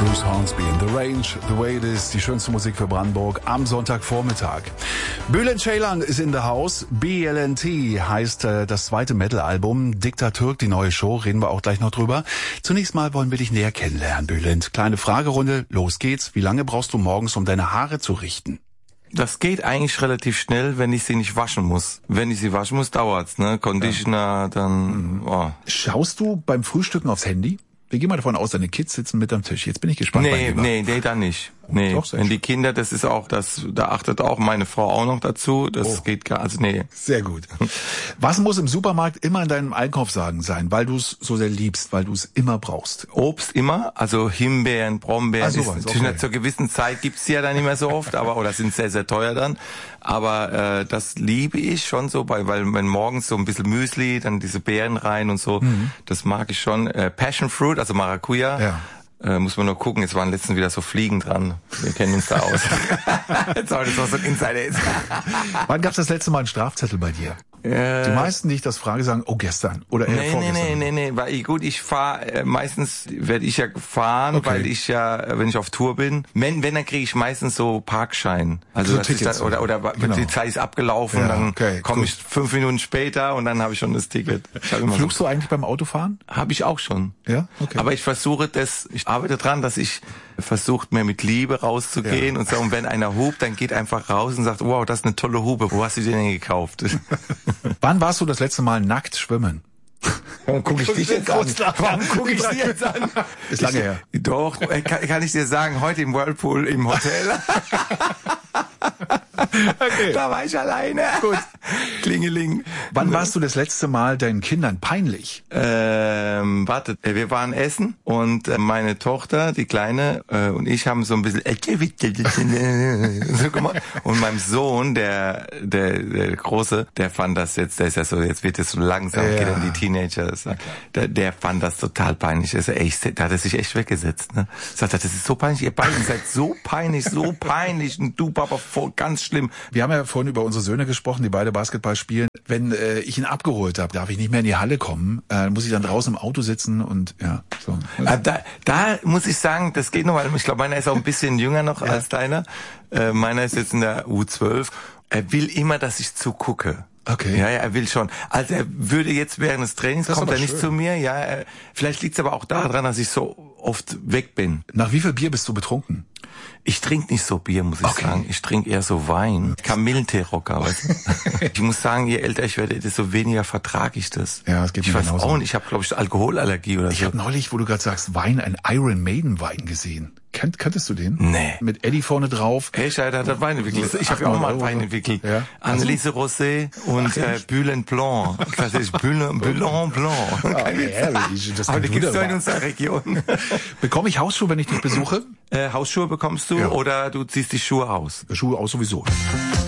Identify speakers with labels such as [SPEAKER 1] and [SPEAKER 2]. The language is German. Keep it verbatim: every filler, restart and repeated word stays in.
[SPEAKER 1] Bruce Hornsby in The Range, The Way It Is, die schönste Musik für Brandenburg am Sonntagvormittag. Bülent Ceylan ist in the house. B L N T heißt äh, das zweite Metal-Album. Diktatürk, die neue Show, reden wir auch gleich noch drüber. Zunächst mal wollen wir dich näher kennenlernen, Bülent. Kleine Fragerunde, los geht's. Wie lange brauchst du morgens, um deine Haare zu richten?
[SPEAKER 2] Das geht eigentlich relativ schnell, wenn ich sie nicht waschen muss. Wenn ich sie waschen muss, dauert's, ne? Conditioner, ja. dann... Oh.
[SPEAKER 1] Schaust du beim Frühstücken aufs Handy? Wir gehen mal davon aus, deine Kids sitzen mit am Tisch. Jetzt bin ich gespannt.
[SPEAKER 2] Nee, nee, nee, dann nicht. Nee,
[SPEAKER 1] Doch,
[SPEAKER 2] wenn die Kinder, das ist auch, das, da achtet auch meine Frau auch noch dazu. Das oh. geht gar, also nee.
[SPEAKER 1] Sehr gut. Was muss im Supermarkt immer in deinem Einkaufswagen sein, weil du es so sehr liebst, weil du es immer brauchst?
[SPEAKER 2] Obst immer, also Himbeeren, Brombeeren.
[SPEAKER 1] Ah, sowas,
[SPEAKER 2] ist,
[SPEAKER 1] okay.
[SPEAKER 2] Zur gewissen Zeit gibt's die ja dann nicht mehr so oft, aber oder sind sehr, sehr teuer dann. Aber äh, das liebe ich schon so, weil, weil wenn morgens so ein bisschen Müsli, dann diese Beeren rein und so, mhm. das mag ich schon. Äh, Passion Fruit, also Maracuja. Ja. Äh, muss man nur gucken, jetzt waren letztens wieder so Fliegen dran. Wir kennen uns da aus. Sorry, das war so ein Insider jetzt.
[SPEAKER 1] Wann gab's das letzte Mal einen Strafzettel bei dir?
[SPEAKER 2] Äh,
[SPEAKER 1] Die meisten, die ich das frage, sagen, oh, gestern oder eher
[SPEAKER 2] nee,
[SPEAKER 1] vorgestern.
[SPEAKER 2] Nee, nee, nee, nee, weil ich, gut, ich fahre, äh, meistens werde ich ja gefahren, okay. weil ich ja, äh, wenn ich auf Tour bin, wenn, wenn dann kriege ich meistens so Parkschein. Also
[SPEAKER 1] so
[SPEAKER 2] das
[SPEAKER 1] Tickets
[SPEAKER 2] ist dann, oder oder genau. Die Zeit ist abgelaufen, ja, dann okay, komme ich fünf Minuten später und dann habe ich schon das Ticket.
[SPEAKER 1] Flugst so. du eigentlich beim Autofahren?
[SPEAKER 2] Habe ich auch schon.
[SPEAKER 1] Ja, okay.
[SPEAKER 2] Aber ich versuche das, ich arbeite dran, dass ich versucht mehr mit Liebe rauszugehen ja. und so, und wenn einer hupt, dann geht einfach raus und sagt, wow, das ist eine tolle Hupe, wo hast du die denn gekauft?
[SPEAKER 1] Wann warst du das letzte Mal nackt schwimmen?
[SPEAKER 2] Warum gucke ich dich jetzt an? Warum gucke ich dich jetzt an?
[SPEAKER 1] Ist lange her.
[SPEAKER 2] Doch, kann, kann ich dir sagen, heute im Whirlpool im Hotel. Okay. Da war ich alleine. Gut. Klingeling.
[SPEAKER 1] Wann warst du das letzte Mal deinen Kindern peinlich?
[SPEAKER 2] Ähm, warte, wir waren essen und meine Tochter, die Kleine, äh, und ich haben so ein bisschen so gemacht. Und meinem Sohn, der, der, der Große, der fand das jetzt, der ist ja so, jetzt wird es so langsam, ja. geht in die Teenager. Der, der fand das total peinlich. Also echt, da hat er sich echt weggesetzt. Ne? Sagt er, das ist so peinlich, ihr beiden seid so peinlich, so peinlich und du, Papa, voll, ganz schlimm.
[SPEAKER 1] Wir haben ja vorhin über unsere Söhne gesprochen, die beide Basketball spielen. Wenn äh, ich ihn abgeholt habe, darf ich nicht mehr in die Halle kommen, äh, muss ich dann draußen im Auto sitzen und ja. So.
[SPEAKER 2] Also da, da muss ich sagen, das geht noch, weil ich glaube, meiner ist auch ein bisschen jünger noch ja. als deiner. Äh, meiner ist jetzt in der U zwölf. Er will immer, dass ich zugucke.
[SPEAKER 1] Okay.
[SPEAKER 2] Ja, ja, er will schon. Also er würde jetzt während des Trainings, das kommt er nicht schön. zu mir. Ja, er, vielleicht liegt es aber auch daran, dass ich so oft weg bin.
[SPEAKER 1] Nach wie viel Bier bist du betrunken?
[SPEAKER 2] Ich trinke nicht so Bier, muss ich okay. sagen. Ich trinke eher so Wein. Kamillentee-Rocker, weißt du? Ich muss sagen, je älter ich werde, desto weniger vertrage ich das.
[SPEAKER 1] Ja, das geht
[SPEAKER 2] ich
[SPEAKER 1] mir
[SPEAKER 2] weiß
[SPEAKER 1] genauso.
[SPEAKER 2] auch nicht. Ich habe, glaube ich, Alkoholallergie oder
[SPEAKER 1] ich
[SPEAKER 2] so.
[SPEAKER 1] Ich habe neulich, wo du gerade sagst, Wein, einen Iron Maiden Wein gesehen. Kennt, kanntest du den?
[SPEAKER 2] Nee.
[SPEAKER 1] Mit Eddie vorne drauf.
[SPEAKER 2] Hey, Scheider hat Wein entwickelt. Ich habe ja auch mal einen Wein entwickelt. Ja. Anneliese Rosé und äh, Bülent Blanc. Das ist Bülent Blanc.
[SPEAKER 1] Oh, herrlich. Das
[SPEAKER 2] aber die gibt's doch in unserer Region.
[SPEAKER 1] Bekomme ich Hausschuhe, wenn ich dich besuche?
[SPEAKER 2] Äh, Hausschuhe bekommst du ja. oder du ziehst die Schuhe aus?
[SPEAKER 1] Schuhe aus sowieso.